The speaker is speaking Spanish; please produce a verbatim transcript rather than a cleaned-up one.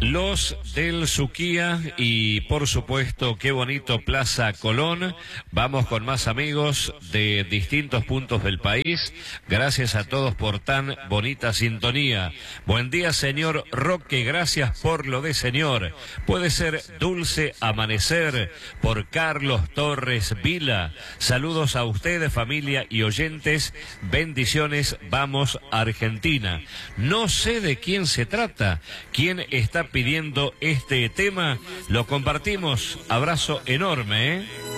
Los del Suquía y por supuesto qué bonito Plaza Colón. Vamos con más amigos de distintos puntos del país. Gracias a todos por tan bonita sintonía. Buen día, señor Roque, gracias por lo de señor. Puede ser Dulce Amanecer por Carlos Torres Vila. Saludos a ustedes, familia y oyentes. Bendiciones, vamos Argentina. No sé de quién se trata, quién está pidiendo este tema, lo compartimos. Abrazo enorme, ¿eh?